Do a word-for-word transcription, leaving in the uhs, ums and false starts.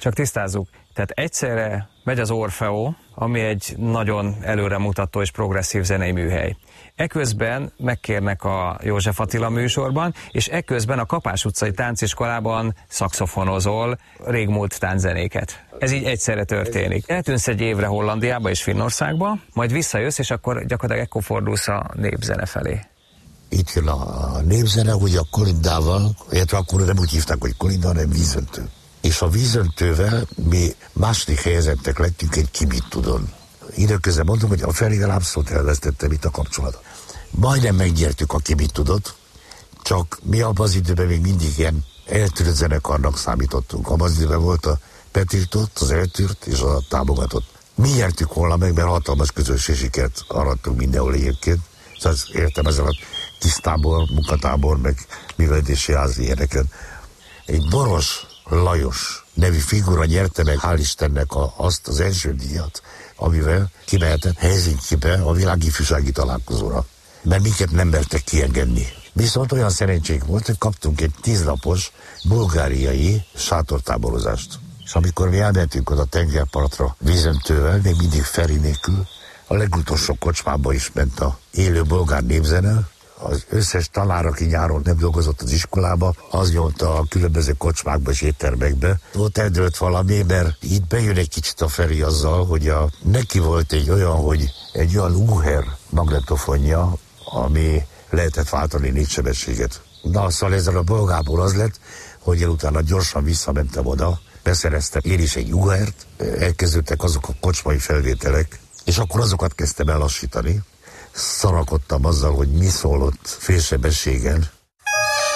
Csak tisztázzuk, tehát egyszerre megy az Orfeó, ami egy nagyon előremutató és progresszív zenei műhely. Eközben megkérnek a József Attila műsorban, és eközben a Kapás utcai tánciskolában szaxofonozol régmúlt tánczenéket. Ez így egyszerre történik. Eltűnsz egy évre Hollandiába és Finnországba, majd visszajössz, és akkor gyakorlatilag ekkor fordulsz a népzene felé. Itt jön a népzene, ugye a kolindával, illetve akkor nem úgy hívták, hogy kolinda, hanem vízöntő. És a vízöntővel mi második helyezettek lettünk egy Ki mit tudon. Időközben mondom, hogy a Ferivel abszolút elvesztettem itt a kapcsolatot. Majdnem megnyertük a Ki mit tudott, csak mi abban az időben még mindig ilyen eltűrt zenekarnak számítottunk. Abban az időben volt a betiltott, az eltűrt és a támogatott. Mi nyertük volna meg, mert hatalmas közösség sikert arattunk mindenhol egyébként. Szóval értem ezzel a tisztábor, munkatábor, meg művelődési ház ilyeneken. Egy Boros Lajos nevű figura nyerte meg, hál' Istennek a, azt az első díjat, amivel kimehetett Helsinkibe a világ ifjúsági találkozóra. Mert minket nem mertek kiengedni. Viszont olyan szerencsénk volt, hogy kaptunk egy tíznapos bulgáriai sátortáborozást. És amikor mi elmentünk oda tengerpartra vízöntővel, még mindig Feri nélkül, a legutolsó kocsmába is ment a élő bolgár népzene. Az összes tanár, aki nyáron nem dolgozott az iskolába, az nyomta a különböző kocsmákba és éttermekbe. Ott eldőlt valami, mert itt bejön egy kicsit a Feri azzal, hogy a, neki volt egy olyan, hogy egy olyan Uher magnetofonja, ami lehetett váltani négy sebességet. Na, szóval ezzel a bolgából az lett, hogy én utána gyorsan visszamentem oda, beszereztem én is egy Uhert, elkezdődtek azok a kocsmai felvételek, és akkor azokat kezdtem el lassítani. Szarakodtam azzal, hogy mi szólott félsebességen,